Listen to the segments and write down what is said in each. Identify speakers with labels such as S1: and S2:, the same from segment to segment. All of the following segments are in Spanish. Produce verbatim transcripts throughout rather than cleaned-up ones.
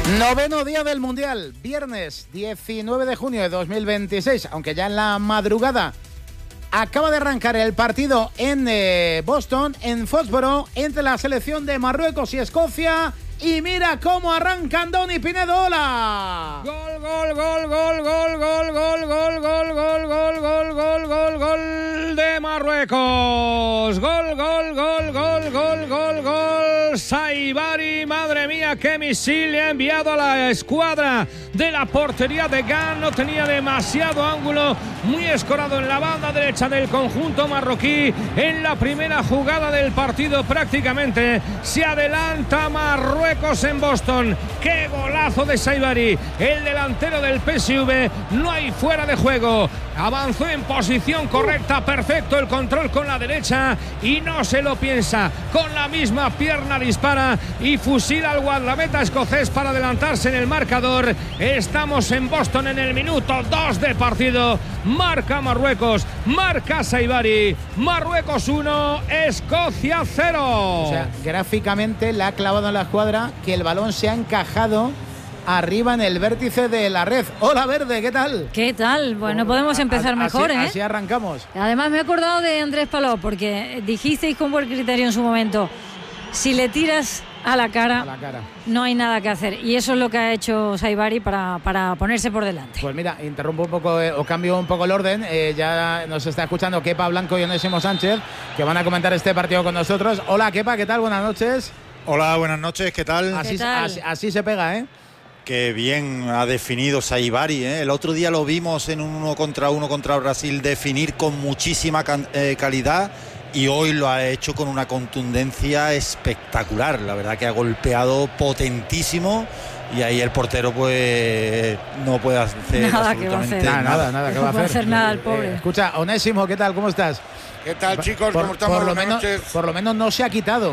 S1: Noveno día del Mundial, viernes diecinueve de junio de dos mil veintiséis, aunque ya en la madrugada acaba de arrancar el partido en eh, Boston, en Foxborough, entre la selección de Marruecos y Escocia. Y mira cómo arranca Andoni Pinedo. ¡Hola!
S2: Gol, gol, gol, gol, gol, gol, gol, gol, gol, gol, gol, gol, gol, gol, gol de Marruecos. Gol, gol, gol, gol, gol, gol, gol. Saibari, madre mía, qué misil le ha enviado a la escuadra de la portería de Gant. No tenía demasiado ángulo, muy escorado en la banda derecha del conjunto marroquí. En la primera jugada del partido prácticamente se adelanta Marruecos en Boston. ¡Qué golazo de Saibari! El delantero del P S V, no hay fuera de juego. Avanzó en posición correcta, perfecto el control con la derecha y no se lo piensa. Con la misma pierna dispara y fusila al guardameta escocés para adelantarse en el marcador. Estamos en Boston en el minuto dos de partido. Marca Marruecos, marca Saibari. Marruecos uno, Escocia cero.
S1: O sea, gráficamente le ha clavado en la escuadra que el balón se ha encajado arriba en el vértice de la red. Hola, Verde, ¿qué tal?
S3: ¿Qué tal? Bueno, podemos empezar
S1: a,
S3: mejor,
S1: así,
S3: ¿eh?
S1: Así arrancamos.
S3: Además me he acordado de Andrés Paló, porque dijisteis con buen criterio en su momento, si le tiras a la cara,
S1: a la cara,
S3: no hay nada que hacer. Y eso es lo que ha hecho Saibari para, para ponerse por delante.
S1: Pues mira, interrumpo un poco eh, o cambio un poco el orden. Eh, ya nos está escuchando Kepa Blanco y Onésimo Sánchez, que van a comentar este partido con nosotros. Hola, Kepa, ¿qué tal? Buenas noches.
S4: Hola, buenas noches, ¿qué tal?
S1: Así,
S3: ¿Qué tal?
S1: así, así se pega, ¿eh?
S4: Qué bien ha definido Saibari, ¿eh? El otro día lo vimos en un uno contra uno contra Brasil definir con muchísima can- eh, calidad y hoy lo ha hecho con una contundencia espectacular. La verdad que ha golpeado potentísimo y ahí el portero pues no puede hacer
S3: Nada
S4: absolutamente
S3: que va a hacer.
S1: Nada, nada, nada, ¿qué va a
S3: No puede
S1: hacer?
S3: hacer nada el pobre.
S1: Eh, escucha, Onésimo, ¿qué tal? ¿Cómo estás?
S5: ¿Qué tal, chicos?
S1: Por,
S5: ¿Cómo estamos?
S1: por lo
S5: Buenas
S1: menos,
S5: noches.
S1: por lo menos no se ha quitado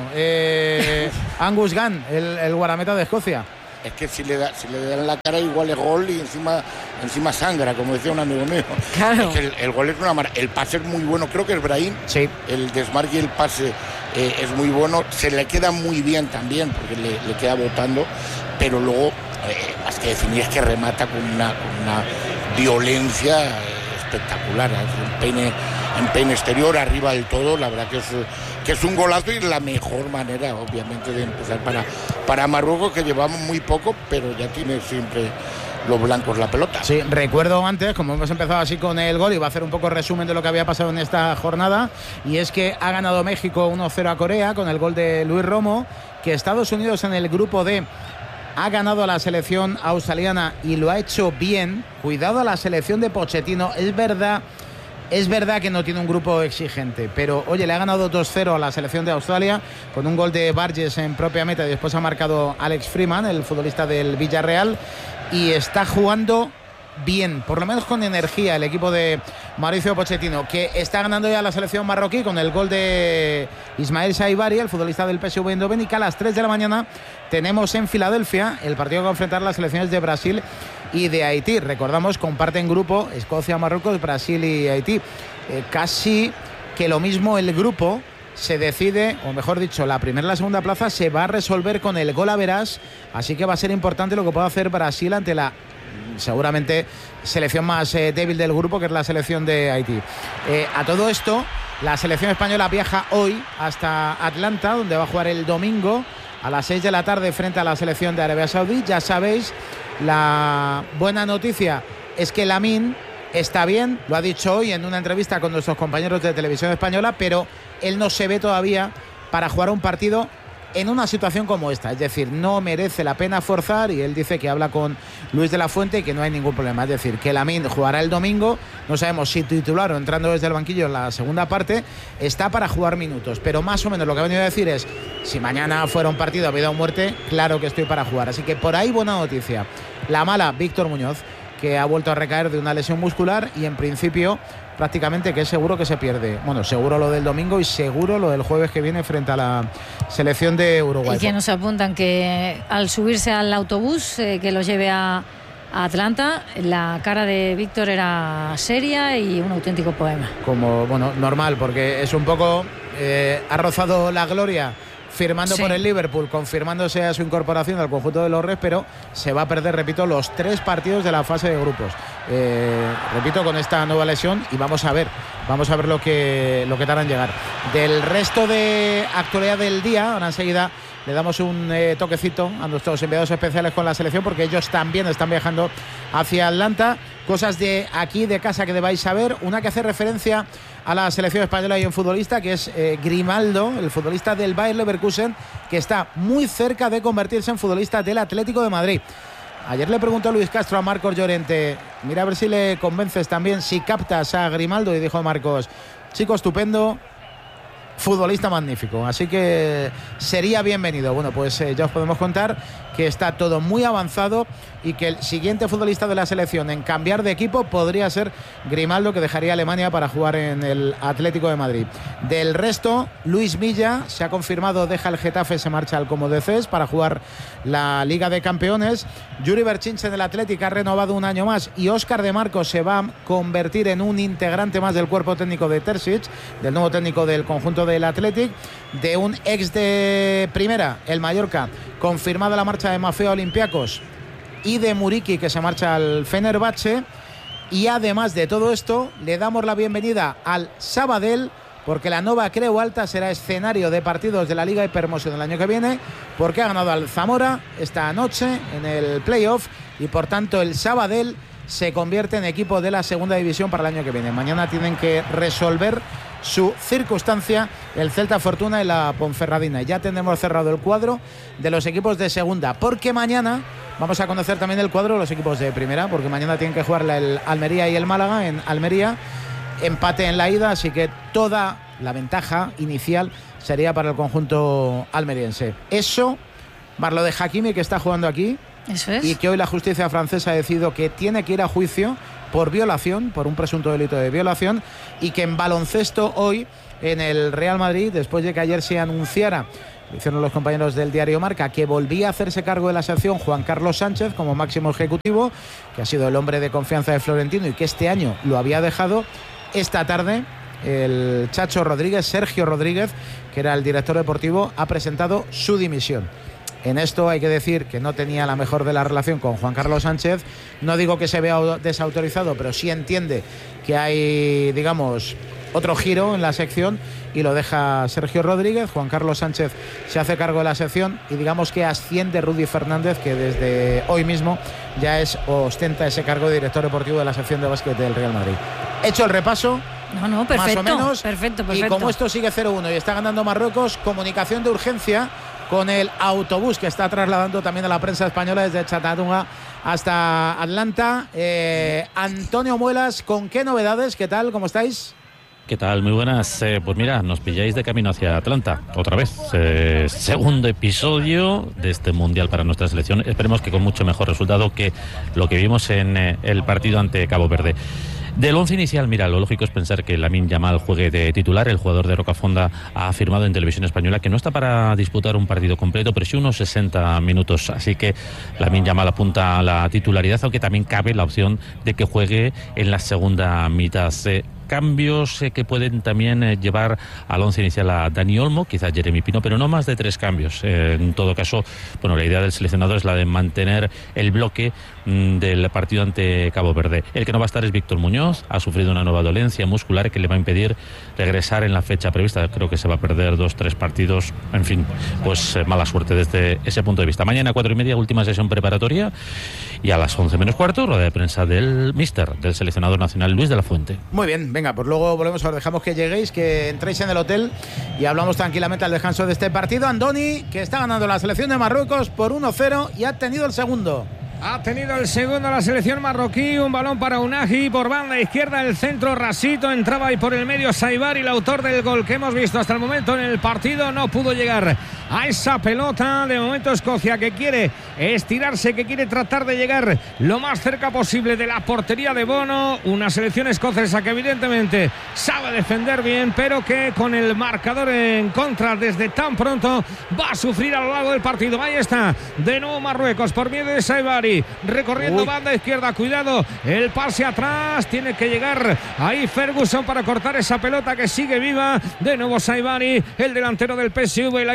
S1: eh, Angus Gunn, el, el guardameta de Escocia.
S5: Es que si le da, si le dan la cara igual es gol y encima, encima sangra, como decía un amigo mío.
S3: Claro.
S5: Es que el, el gol es una maravilla. El pase es muy bueno, creo que es Brahim.
S1: Sí.
S5: El desmarque y el pase eh, es muy bueno. Se le queda muy bien también, porque le, le queda botando, pero luego, eh, más que definir, es que remata con una, con una violencia eh, espectacular. En peine, en peine exterior, arriba del todo, la verdad que es, que es un golazo y la mejor manera, obviamente, de empezar para, para Marruecos, que llevamos muy poco, pero ya tiene siempre los blancos la pelota.
S1: Sí, recuerdo antes, como hemos empezado así con el gol, iba a hacer un poco resumen de lo que había pasado en esta jornada, y es que ha ganado México uno cero a Corea con el gol de Luis Romo, que Estados Unidos en el grupo D ha ganado a la selección australiana y lo ha hecho bien. Cuidado a la selección de Pochettino, es verdad... Es verdad que no tiene un grupo exigente, pero oye, le ha ganado dos cero a la selección de Australia con un gol de Barges en propia meta y después ha marcado Alex Freeman, el futbolista del Villarreal, y está jugando bien, por lo menos con energía, el equipo de Mauricio Pochettino, que está ganando ya la selección marroquí con el gol de Ismael Saibari, el futbolista del P S V Eindhoven, y que a las tres de la mañana tenemos en Filadelfia el partido que va a enfrentar las selecciones de Brasil y de Haití. Recordamos, comparten grupo Escocia, Marruecos, Brasil y Haití. Eh, casi que lo mismo el grupo se decide, o mejor dicho, la primera y la segunda plaza se va a resolver con el gol a verás, así que va a ser importante lo que pueda hacer Brasil ante la seguramente selección más eh, débil del grupo, que es la selección de Haití. Eh, a todo esto, la selección española viaja hoy hasta Atlanta, donde va a jugar el domingo a las seis de la tarde frente a la selección de Arabia Saudí. Ya sabéis, la buena noticia es que Lamine está bien, lo ha dicho hoy en una entrevista con nuestros compañeros de Televisión Española, pero él no se ve todavía para jugar un partido en una situación como esta, es decir, no merece la pena forzar, y él dice que habla con Luis de la Fuente y que no hay ningún problema, es decir, que Lamine jugará el domingo, no sabemos si titular o entrando desde el banquillo en la segunda parte, está para jugar minutos, pero más o menos lo que ha venido a decir es, si mañana fuera un partido a vida o muerte, claro que estoy para jugar, así que por ahí buena noticia. La mala, Víctor Muñoz, que ha vuelto a recaer de una lesión muscular y en principio prácticamente que es seguro que se pierde. Bueno, seguro lo del domingo y seguro lo del jueves que viene frente a la selección de Uruguay.
S3: Y que nos apuntan que al subirse al autobús eh, que los lleve a, a Atlanta, la cara de Víctor era seria y un auténtico poema.
S1: Como, bueno, normal, porque es un poco... Eh, ha rozado la gloria firmando sí. por el Liverpool, confirmándose a su incorporación al conjunto de los Reds, pero se va a perder, repito, los tres partidos de la fase de grupos. Eh, repito, con esta nueva lesión, y vamos a ver, vamos a ver lo que, lo que tardan en llegar. Del resto de actualidad del día, ahora enseguida le damos un eh, toquecito a nuestros enviados especiales con la selección, porque ellos también están viajando hacia Atlanta. Cosas de aquí, de casa, que debáis saber. Una que hace referencia a la selección española y un futbolista, que es eh, Grimaldo, el futbolista del Bayer Leverkusen, que está muy cerca de convertirse en futbolista del Atlético de Madrid. Ayer le preguntó a Luis Castro a Marcos Llorente, mira a ver si le convences también, si captas a Grimaldo, y dijo Marcos, chico estupendo, futbolista magnífico, así que sería bienvenido. Bueno, pues eh, ya os podemos contar que está todo muy avanzado y que el siguiente futbolista de la selección en cambiar de equipo podría ser Grimaldo, que dejaría Alemania para jugar en el Atlético de Madrid. Del resto, Luis Milla se ha confirmado, deja el Getafe, se marcha al Como de Ces para jugar la Liga de Campeones. Yuri Berchinche en el Atlético ha renovado un año más, y Óscar de Marcos se va a convertir en un integrante más del cuerpo técnico de Terzic, del nuevo técnico del conjunto del Athletic. De un ex de primera, el Mallorca, confirmada la marcha de Mafeo a Olympiacos, y de Muriqui, que se marcha al Fenerbahce. Y además de todo esto, le damos la bienvenida al Sabadell, porque la Nova Creu Alta será escenario de partidos de la Liga Hipermotion el año que viene, porque ha ganado al Zamora esta noche en el playoff, y por tanto el Sabadell se convierte en equipo de la segunda división para el año que viene. Mañana tienen que resolver su circunstancia el Celta Fortuna y la Ponferradina. Ya tendremos cerrado el cuadro de los equipos de segunda, porque mañana vamos a conocer también el cuadro de los equipos de primera, porque mañana tienen que jugar el Almería y el Málaga en Almería, empate en la ida, así que toda la ventaja inicial sería para el conjunto almeriense. Eso, más lo de Hakimi, que está jugando aquí.
S3: Eso es.
S1: Y que hoy la justicia francesa ha decidido que tiene que ir a juicio por violación, por un presunto delito de violación, y que en baloncesto hoy en el Real Madrid, después de que ayer se anunciara, lo hicieron los compañeros del diario Marca, que volvía a hacerse cargo de la sección Juan Carlos Sánchez como máximo ejecutivo, que ha sido el hombre de confianza de Florentino y que este año lo había dejado. Esta tarde el Chacho Rodríguez, Sergio Rodríguez, que era el director deportivo, ha presentado su dimisión. En esto hay que decir que no tenía la mejor de la relación con Juan Carlos Sánchez. No digo que se vea desautorizado, pero sí entiende que hay, digamos, otro giro en la sección, y lo deja Sergio Rodríguez. Juan Carlos Sánchez se hace cargo de la sección, y digamos que asciende Rudy Fernández, que desde hoy mismo ya es ostenta ese cargo de director deportivo de la sección de básquet del Real Madrid. Hecho el repaso.
S3: No, no, perfecto,
S1: más o menos.
S3: Perfecto, perfecto.
S1: Y como esto sigue cero uno y está ganando Marruecos, comunicación de urgencia con el autobús que está trasladando también a la prensa española desde Chattanooga hasta Atlanta. Eh, Antonio Muelas, ¿con qué novedades? ¿Qué tal? ¿Cómo estáis?
S6: ¿Qué tal? Muy buenas. Eh, pues mira, nos pilláis de camino hacia Atlanta, otra vez. Eh, segundo episodio de este Mundial para nuestra selección. Esperemos que con mucho mejor resultado que lo que vimos en eh, el partido ante Cabo Verde. Del once inicial, mira, lo lógico es pensar que Lamine Yamal juegue de titular. El jugador de Rocafonda ha afirmado en Televisión Española que no está para disputar un partido completo, pero sí unos sesenta minutos. Así que Lamine Yamal apunta a la titularidad, aunque también cabe la opción de que juegue en la segunda mitad. Eh, cambios eh, que pueden también eh, llevar al once inicial a Dani Olmo, quizás Jeremy Pino, pero no más de tres cambios. Eh, en todo caso, bueno, la idea del seleccionador es la de mantener el bloque mm, del partido ante Cabo Verde. El que no va a estar es Víctor Muñoz, ha sufrido una nueva dolencia muscular que le va a impedir regresar en la fecha prevista. Creo que se va a perder dos, tres partidos. En fin, pues eh, mala suerte desde ese punto de vista. Mañana a cuatro y media, última sesión preparatoria, y a las once menos cuarto, rueda de prensa del míster, del seleccionador nacional Luis de la Fuente.
S1: Muy bien, venga, pues luego volvemos, os dejamos que lleguéis, que entréis en el hotel y hablamos tranquilamente al descanso de este partido. Andoni, que está ganando la selección de Marruecos por uno cero y ha tenido el segundo.
S2: Ha tenido el segundo la selección marroquí, un balón para Unagi por banda izquierda, el centro Rasito, entraba ahí por el medio Saibari, el autor del gol que hemos visto hasta el momento en el partido, no pudo llegar a esa pelota. De momento Escocia, que quiere estirarse, que quiere tratar de llegar lo más cerca posible de la portería de Bono, una selección escocesa que evidentemente sabe defender bien, pero que con el marcador en contra desde tan pronto va a sufrir a lo largo del partido. Ahí está, de nuevo Marruecos por medio de Saibari, recorriendo Uy. banda izquierda, cuidado, el pase atrás, tiene que llegar ahí Ferguson para cortar esa pelota que sigue viva. De nuevo Saibari, el delantero del P S V, el autor del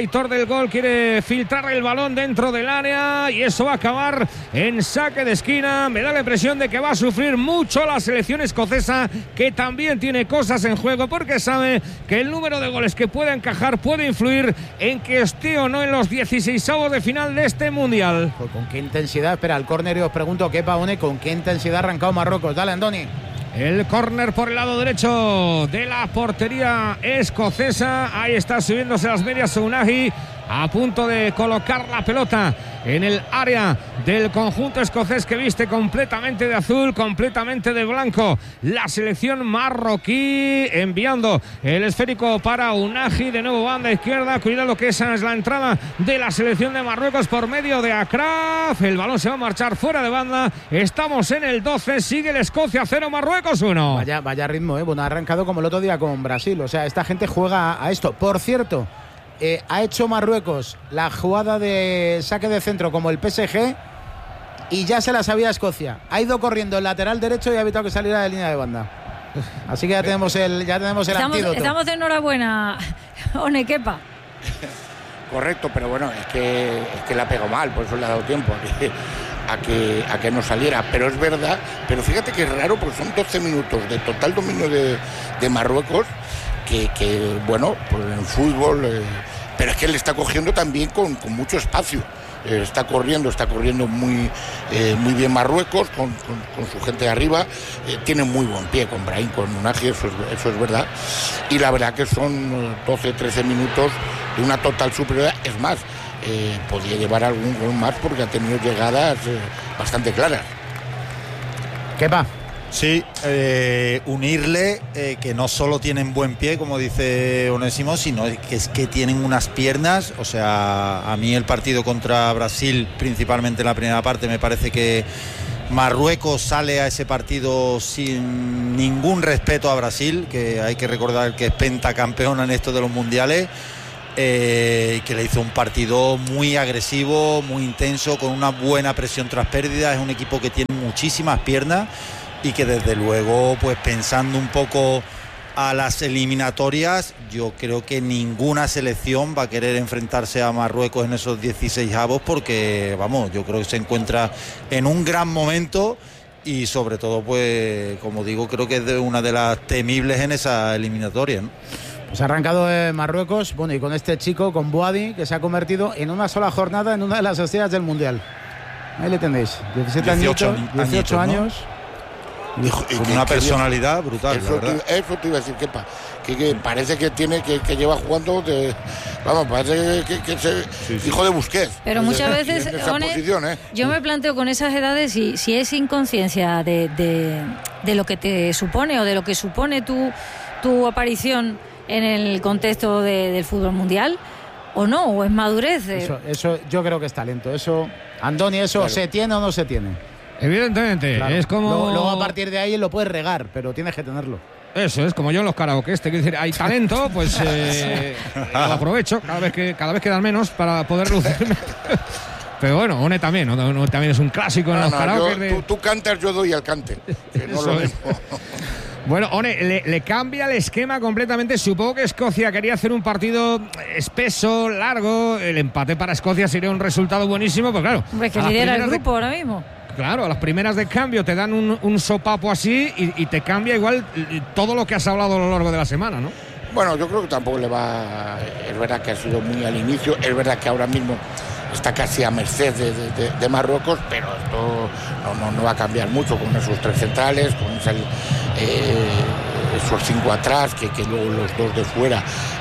S2: gol, quiere filtrar el balón dentro del área y eso va a acabar en saque de esquina. Me da la impresión de que va a sufrir mucho la selección escocesa, que también tiene cosas en juego porque sabe que el número de goles que pueda encajar puede influir en que esté o no en los dieciseisavos de final de este Mundial.
S1: Pues con qué intensidad, espera, el córner y os pregunto, ¿qué Paone? ¿Con qué intensidad ha arrancado Marruecos? Dale, Andoni.
S2: El córner por el lado derecho de la portería escocesa. Ahí está subiéndose las medias Unagi, a punto de colocar la pelota en el área del conjunto escocés, que viste completamente de azul, completamente de blanco la selección marroquí, enviando el esférico para Unagi, de nuevo banda izquierda. Cuidado que esa es la entrada de la selección de Marruecos por medio de Akraf. El balón se va a marchar fuera de banda. Estamos en el doce, sigue el Escocia cero, Marruecos uno.
S1: Vaya, vaya ritmo, ¿eh? Bueno, ha arrancado como el otro día con Brasil. O sea, esta gente juega a esto. Por cierto, Eh, ha hecho Marruecos la jugada de saque de centro como el P S G y ya se la sabía Escocia. Ha ido corriendo el lateral derecho y ha evitado que saliera de línea de banda. Así que ya tenemos el, ya tenemos el
S3: estamos,
S1: antídoto.
S3: Estamos de enhorabuena, Onekepa.
S5: Correcto, pero bueno, es que, es que la ha pegado mal, por eso le ha dado tiempo a que, a que, a que no saliera. Pero es verdad, pero fíjate que es raro porque son doce minutos de total dominio de, de Marruecos. Que, que bueno, pues en el fútbol, eh, pero es que él está cogiendo también con, con mucho espacio. Eh, está corriendo, está corriendo muy, eh, muy bien Marruecos, con, con, con su gente de arriba. Eh, tiene muy buen pie con Brahim, con Unagi, eso es, eso es verdad. Y la verdad que son doce, trece minutos de una total superioridad. Es más, eh, podía llevar algún gol más porque ha tenido llegadas eh, bastante claras.
S1: ¿Qué va?
S4: Sí, eh, unirle eh, que no solo tienen buen pie, como dice Onésimo, sino que es que tienen unas piernas. O sea, a mí el partido contra Brasil, principalmente en la primera parte, me parece que Marruecos sale a ese partido sin ningún respeto a Brasil, que hay que recordar que es pentacampeona en esto de los mundiales. Eh, que le hizo un partido muy agresivo, muy intenso, con una buena presión tras pérdida. Es un equipo que tiene muchísimas piernas y que desde luego, pues pensando un poco a las eliminatorias, yo creo que ninguna selección va a querer enfrentarse a Marruecos en esos dieciseisavos, porque vamos, yo creo que se encuentra en un gran momento y sobre todo, pues como digo, creo que es de una de las temibles en esa eliminatoria, ¿no?
S1: Pues ha arrancado eh, Marruecos, bueno, y con este chico, con Boadi, que se ha convertido en una sola jornada en una de las estrellas del Mundial. Ahí le tenéis, diecisiete
S4: dieciocho,
S1: añitos, dieciocho años.
S4: ¿no? Y, y con una personalidad brutal,
S5: eso,
S4: la verdad.
S5: Te, eso te iba a decir, que, que, que parece que tiene que, que lleva jugando de, vamos, parece que, que se sí, sí. hijo de Busquets.
S3: Pero muchas veces, One, posición, ¿eh? Yo me planteo con esas edades si, si es inconsciencia de, de, de lo que te supone o de lo que supone tu, tu aparición en el contexto de, del fútbol mundial, o no, o es madurez. De...
S1: Eso, eso yo creo que es talento. Eso, Andoni, eso claro. ¿Se tiene o no se tiene?
S2: Evidentemente, claro. Es como...
S1: Luego, luego a partir de ahí lo puedes regar, pero tienes que tenerlo.
S2: Eso es, como yo en los karaoke, te quiero decir, hay talento, pues eh, lo aprovecho cada vez que cada vez quedan menos para poder lucirme. Pero bueno, One también, One también es un clásico en no, los no, karaoke.
S5: Yo,
S2: de...
S5: tú, tú cantas, yo doy al cante. Que no lo mismo.
S2: Bueno, One, le, le cambia el esquema completamente. Supongo que Escocia quería hacer un partido espeso, largo. El empate para Escocia sería un resultado buenísimo, pues claro.
S3: Hombre, que lidera el grupo de... ahora mismo.
S2: Claro, a las primeras de cambio te dan un, un sopapo así y, y te cambia igual todo lo que has hablado a lo largo de la semana, ¿no?
S5: Bueno, yo creo que tampoco le va... Es verdad que ha sido muy al inicio, es verdad que ahora mismo está casi a merced de, de, de Marruecos, pero esto no, no, no va a cambiar mucho con esos tres centrales, con esa, eh, esos cinco atrás, que, que luego los dos de fuera,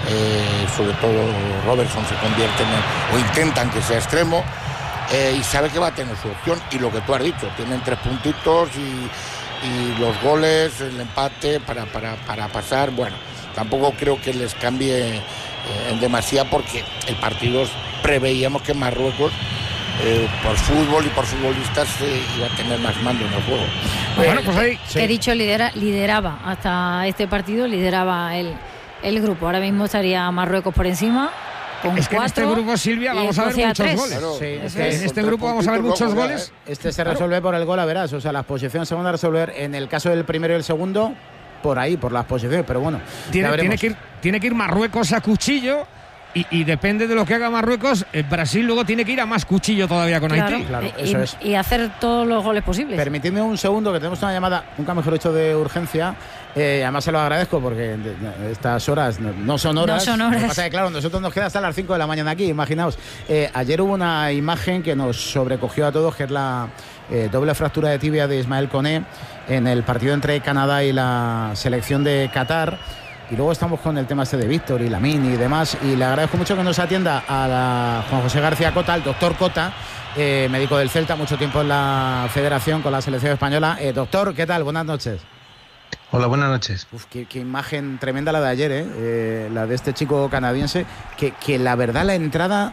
S5: eh, sobre todo Robertson, se convierten en, o intentan que sea extremo. Eh, y sabe que va a tener su opción, y lo que tú has dicho, tienen tres puntitos y, y los goles, el empate para, para, para pasar. Bueno, tampoco creo que les cambie eh, en demasía, porque el partido preveíamos que Marruecos eh, por fútbol y por futbolistas eh, iba a tener más mando en el juego.
S3: Bueno, pues ahí sí. He dicho lidera, lideraba hasta este partido, lideraba el, el grupo. Ahora mismo estaría Marruecos por encima.
S2: Es que en este grupo, Silvia, vamos a ver muchos tres. goles. Claro, sí, es que en este grupo vamos a ver muchos goles.
S1: Este se resuelve claro. por el gol a verás. O sea, las posiciones se van a resolver en el caso del primero y el segundo, por ahí, por las posiciones. Pero bueno,
S2: tiene, tiene, que, ir, tiene que ir Marruecos a cuchillo y, y depende de lo que haga Marruecos, eh, Brasil luego tiene que ir a más cuchillo todavía con
S3: claro,
S2: Haití.
S1: Claro,
S3: y,
S1: eso es.
S3: Y hacer todos los goles posibles.
S1: Permitidme un segundo, que tenemos una llamada, nunca mejor hecho, de urgencia. Eh, además se lo agradezco porque estas horas no, no son horas.
S3: No son horas.
S1: Lo que pasa es que, claro, nosotros nos queda hasta las cinco de la mañana aquí, imaginaos. Eh, ayer hubo una imagen que nos sobrecogió a todos, que es la eh, doble fractura de tibia de Ismael Koné en el partido entre Canadá y la selección de Qatar. Y luego estamos con el tema este de Víctor y Lamine y demás. Y le agradezco mucho que nos atienda a la Juan José García Cota, el doctor Cota, eh, médico del Celta, mucho tiempo en la federación con la selección española. Eh, doctor, ¿qué tal? Buenas noches.
S7: Hola, buenas noches.
S1: Uf, qué, qué imagen tremenda la de ayer, ¿eh? Eh, la de este chico canadiense, que, que la verdad la entrada...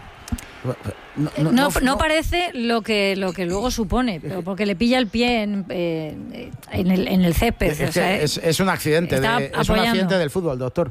S3: No, no, no, no parece lo que lo que luego supone, pero porque le pilla el pie en, eh, en, el, en el césped.
S1: Es,
S3: o sea,
S1: es, es un accidente, de, es un accidente del fútbol, doctor.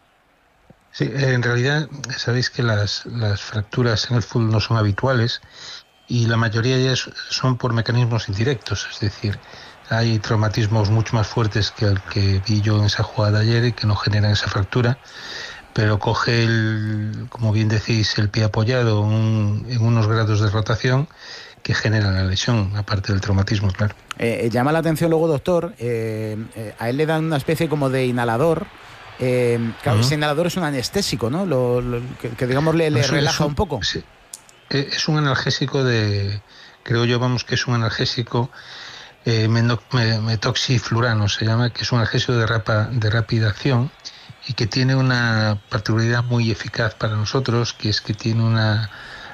S7: Sí, en realidad sabéis que las, las fracturas en el fútbol no son habituales y la mayoría de ellas son por mecanismos indirectos, es decir, hay traumatismos mucho más fuertes que el que vi yo en esa jugada de ayer y que no generan esa fractura, pero coge, el, como bien decís, el pie apoyado en, un, en unos grados de rotación que generan la lesión, aparte del traumatismo, claro.
S1: Eh, llama la atención luego, doctor, eh, eh, a él le dan una especie como de inhalador. Eh, claro, uh-huh. Ese inhalador es un anestésico, ¿no? Lo, lo, que, que digamos le, le relaja un, un poco.
S7: Sí, es un analgésico de, creo yo, vamos, que es un analgésico eh, metoxiflurano, se llama, que es un analgésico de, rapa, de rápida acción y que tiene una particularidad muy eficaz para nosotros, que es que tiene una,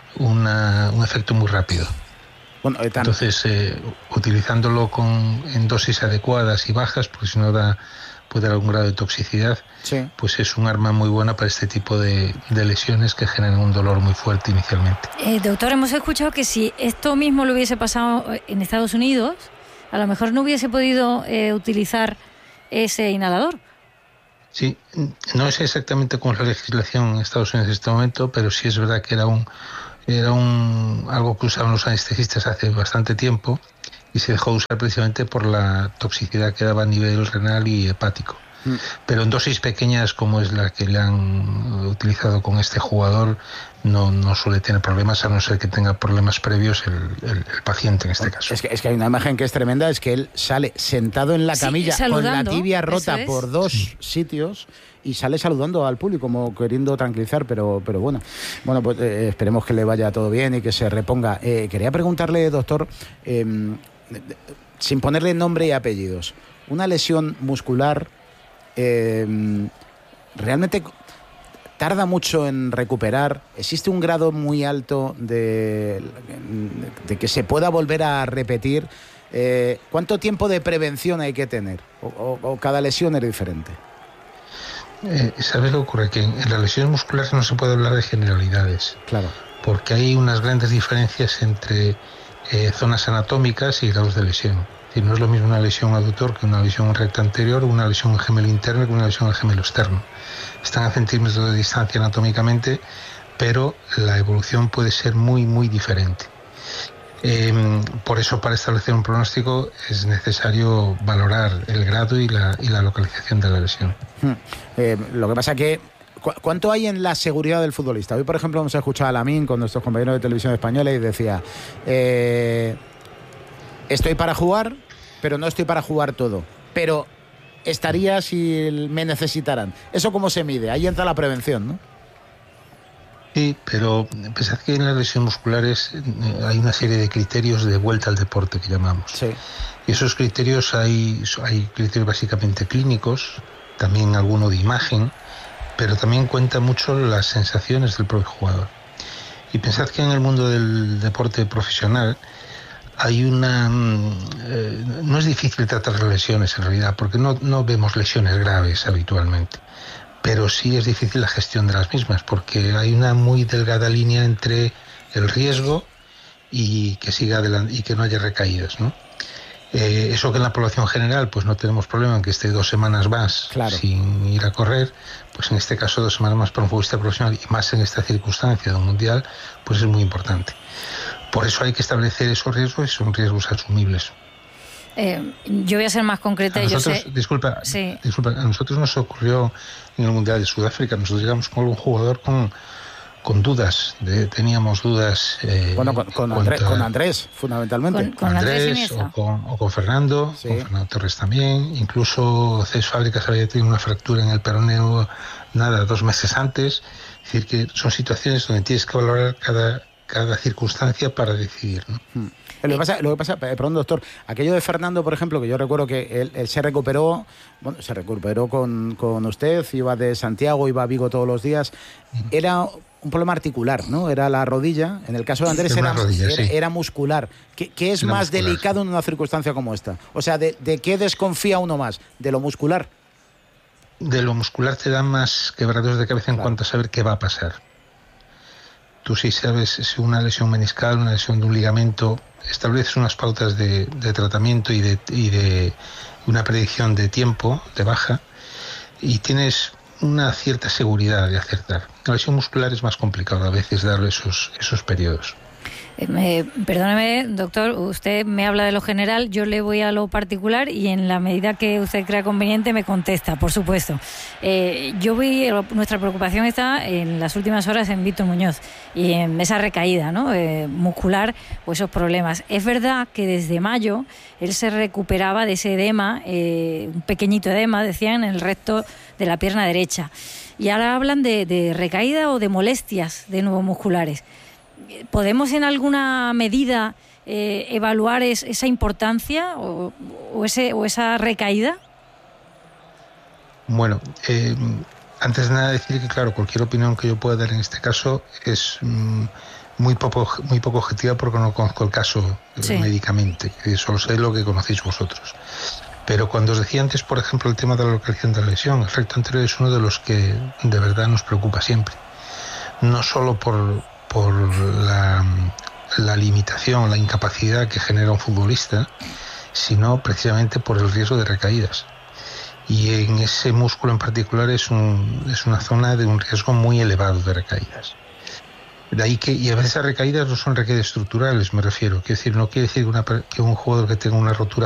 S7: una un efecto muy rápido. Bueno, eh, Entonces, eh, utilizándolo con, en dosis adecuadas y bajas, porque si no da puede dar algún grado de toxicidad, sí. Pues es un arma muy buena para este tipo de, de lesiones que generan un dolor muy fuerte inicialmente.
S3: Eh, doctor, hemos escuchado que si esto mismo lo hubiese pasado en Estados Unidos, a lo mejor no hubiese podido eh, utilizar ese inhalador.
S7: Sí, no es exactamente como la legislación en Estados Unidos en este momento, pero sí es verdad que era un era un algo que usaban los anestesistas hace bastante tiempo y se dejó de usar precisamente por la toxicidad que daba a nivel renal y hepático. Mm. Pero en dosis pequeñas como es la que le han utilizado con este jugador no, no suele tener problemas, a no ser que tenga problemas previos el, el, el paciente en este caso.
S1: Es que, es que hay una imagen que es tremenda, es que él sale sentado en la camilla sí, con la tibia rota es. por dos sí. sitios y sale saludando al público como queriendo tranquilizar, pero, pero bueno, bueno pues eh, esperemos que le vaya todo bien y que se reponga. Eh, quería preguntarle, doctor, eh, sin ponerle nombre y apellidos, una lesión muscular eh, realmente tarda mucho en recuperar, existe un grado muy alto de, de que se pueda volver a repetir. Eh, ¿cuánto tiempo de prevención hay que tener? ¿O, o, o cada lesión es diferente?
S7: Eh, ¿Sabes lo que ocurre? Que en, en las lesiones musculares no se puede hablar de generalidades.
S1: Claro.
S7: Porque hay unas grandes diferencias entre eh, zonas anatómicas y grados de lesión. Es decir, no es lo mismo una lesión aductor que una lesión recta anterior, una lesión en gemelo interno que una lesión en gemelo externo. Están a centímetros de distancia anatómicamente, pero la evolución puede ser muy, muy diferente. Eh, por eso, para establecer un pronóstico es necesario valorar el grado y la, y la localización de la lesión.
S1: Hmm. Eh, lo que pasa que ¿cu- ¿cuánto hay en la seguridad del futbolista? Hoy, por ejemplo, hemos escuchado a Lamine con nuestros compañeros de televisión española y decía eh, estoy para jugar, pero no estoy para jugar todo. Pero estaría si me necesitaran. ¿Eso cómo se mide? Ahí entra la prevención, ¿no?
S7: Sí, pero pensad que en las lesiones musculares hay una serie de criterios de vuelta al deporte que llamamos.
S1: Sí.
S7: Y esos criterios hay, hay criterios básicamente clínicos, también alguno de imagen, pero también cuenta mucho las sensaciones del propio jugador. Y pensad que en el mundo del deporte profesional hay una... Eh, no es difícil tratar las lesiones en realidad, porque no, no vemos lesiones graves habitualmente. Pero sí es difícil la gestión de las mismas, porque hay una muy delgada línea entre el riesgo y que siga adelante y que no haya recaídas, ¿no? Eh, eso que en la población general pues no tenemos problema en que esté dos semanas más claro. sin ir a correr, pues en este caso dos semanas más para un futbolista profesional y más en esta circunstancia de un mundial, pues es muy importante. Por eso hay que establecer esos riesgos y son riesgos asumibles.
S3: Eh, yo voy a ser más concreta.
S7: A nosotros,
S3: yo sé...
S7: disculpa,
S3: sí.
S7: disculpa, a nosotros nos ocurrió en el Mundial de Sudáfrica. Nosotros llegamos con algún jugador con, con dudas, de, teníamos dudas.
S1: Eh, bueno, con, con, Andrés, con Andrés, fundamentalmente.
S3: Con, con
S7: Andrés,
S3: Andrés
S7: o, con, o con Fernando, sí. Con Fernando Torres también. Incluso Cés Fábricas había tenido una fractura en el peroneo, nada, dos meses antes. Es decir, que son situaciones donde tienes que valorar cada, cada circunstancia para decidir, ¿no?
S1: Hmm. Lo que pasa, lo que pasa, perdón, doctor, aquello de Fernando, por ejemplo, que yo recuerdo que él, él se recuperó, bueno, se recuperó con, con usted, iba de Santiago, iba a Vigo todos los días, era un problema articular, ¿no? Era la rodilla, en el caso de Andrés era, rodilla, era, sí. era muscular. ¿Qué, qué es era más muscular, delicado sí. en una circunstancia como esta? O sea, ¿de, ¿de qué desconfía uno más? ¿De lo muscular?
S7: De lo muscular te dan más quebraderos de cabeza en claro. cuanto a saber qué va a pasar. Tú sí sabes si una lesión meniscal, una lesión de un ligamento, estableces unas pautas de, de tratamiento y de, y de una predicción de tiempo, de baja, y tienes una cierta seguridad de acertar. La lesión muscular es más complicado a veces darle esos, esos periodos.
S3: Eh, perdóneme, doctor, usted me habla de lo general, yo le voy a lo particular y en la medida que usted crea conveniente me contesta, por supuesto. Eh, yo voy, nuestra preocupación está en las últimas horas en Víctor Muñoz y en esa recaída, ¿no? eh, muscular o esos problemas. Es verdad que desde mayo él se recuperaba de ese edema, eh, un pequeñito edema, decían, en el resto de la pierna derecha. Y ahora hablan de, de recaída o de molestias de nuevo musculares. ¿Podemos en alguna medida eh, evaluar es, esa importancia o, o, ese, o esa recaída?
S7: Bueno, eh, antes de nada decir que claro, cualquier opinión que yo pueda dar en este caso es mm, muy poco muy poco objetiva porque no conozco el caso sí. médicamente, solo sé lo que conocéis vosotros. Pero cuando os decía antes, por ejemplo, el tema de la localización de la lesión, el recto anterior es uno de los que de verdad nos preocupa siempre. No solo por por la, la limitación, la incapacidad que genera un futbolista, sino precisamente por el riesgo de recaídas. Y en ese músculo en particular es, un, es una zona de un riesgo muy elevado de recaídas. De ahí que, y a veces esas recaídas no son recaídas estructurales, me refiero. Quiero decir, no quiere decir una, que un jugador que tenga una rotura